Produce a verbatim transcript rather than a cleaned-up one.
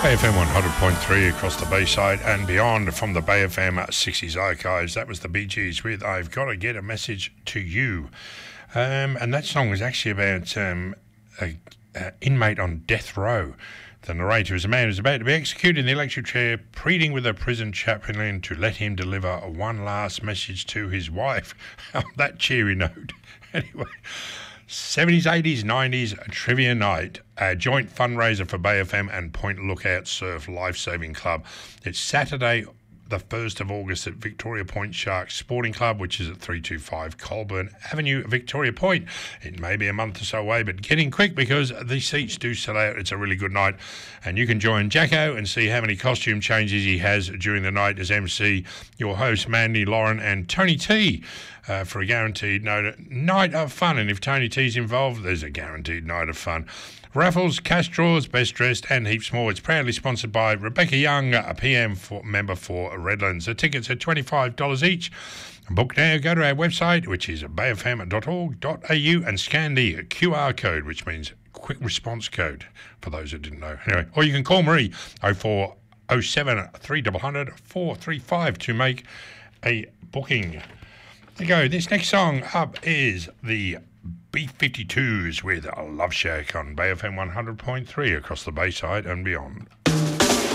Bay F M one hundred point three across the Bayside and beyond from the Bay F M sixties archives. That was the Bee Gees with I've Got to Get a Message to You. Um, and that song was actually about um, an inmate on death row. The narrator is a man who's about to be executed in the electric chair, pleading with a prison chaplain to let him deliver one last message to his wife. On that cheery note. Anyway, seventies, eighties, nineties Trivia Night, a joint fundraiser for Bay F M and Point Lookout Surf Lifesaving Club. It's Saturday, the first of August at Victoria Point Sharks Sporting Club, which is at three two five Colburn Avenue, Victoria Point. It may be a month or so away, but get in quick because the seats do sell out. It's a really good night. And you can join Jacko and see how many costume changes he has during the night as M C, your host, Mandy, Lauren and Tony T, uh, for a guaranteed night of fun. And if Tony T's involved, there's a guaranteed night of fun. Raffles, cash draws, best dressed and heaps more. It's proudly sponsored by Rebecca Young, a P M for, member for Redlands. The tickets are twenty-five dollars each. Book now, go to our website, which is bay f m dot org dot a u, and scan the Q R code, which means quick response code, for those who didn't know. Anyway, or you can call Marie, oh four oh seven, three hundred, four three five to make a booking. There you go. This next song up is the B fifty-twos with Love Shack on Bay F M one hundred point three across the Bayside and beyond.